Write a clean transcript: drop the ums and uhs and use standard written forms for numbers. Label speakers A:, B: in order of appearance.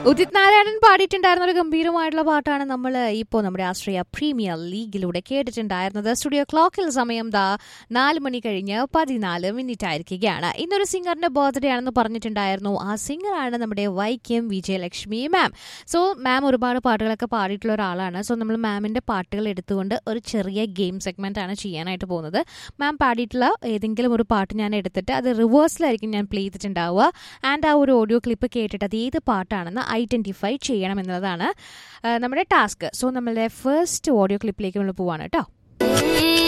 A: ഉദിത് നാരായണൻ പാടിയിട്ടുണ്ടായിരുന്ന ഒരു ഗംഭീരമായിട്ടുള്ള പാട്ടാണ് നമ്മൾ ഇപ്പോൾ നമ്മുടെ ആസ്ട്രേലിയ പ്രീമിയർ ലീഗിലൂടെ കേട്ടിട്ടുണ്ടായിരുന്നത്. സ്റ്റുഡിയോ ക്ലോക്കിൽ സമയം 4 മണി കഴിഞ്ഞ് 14 മിനിറ്റ് ആയിരിക്കുകയാണ്. ഇന്നൊരു സിംഗറിന്റെ ബർത്ത്ഡേ ആണെന്ന് പറഞ്ഞിട്ടുണ്ടായിരുന്നു. ആ സിംഗറാണ് നമ്മുടെ വൈക്കം വിജയലക്ഷ്മി മാം. സോ മാം ഒരുപാട് പാട്ടുകളൊക്കെ പാടിയിട്ടുള്ള ഒരാളാണ്. സോ നമ്മൾ മാമിന്റെ പാട്ടുകൾ എടുത്തുകൊണ്ട് ഒരു ചെറിയ ഗെയിം സെഗ്മെന്റ് ആണ് ചെയ്യാനായിട്ട് പോകുന്നത്. മാം പാടിയിട്ടുള്ള ഏതെങ്കിലും ഒരു പാട്ട് ഞാൻ എടുത്തിട്ട് അത് റിവേഴ്സിലായിരിക്കും ഞാൻ പ്ലേ ചെയ്തിട്ടുണ്ടാവുക. ആൻഡ് ആ ഒരു ഓഡിയോ ക്ലിപ്പ് കേട്ടിട്ട് അത് ഏത് പാട്ടാണെന്ന് ഐഡന്റിഫൈ ചെയ്യണം എന്നുള്ളതാണ് നമ്മുടെ ടാസ്ക്. സോ നമ്മളുടെ ഫസ്റ്റ് ഓഡിയോ ക്ലിപ്പിലേക്ക് നമ്മൾ പോവാണ് കേട്ടോ.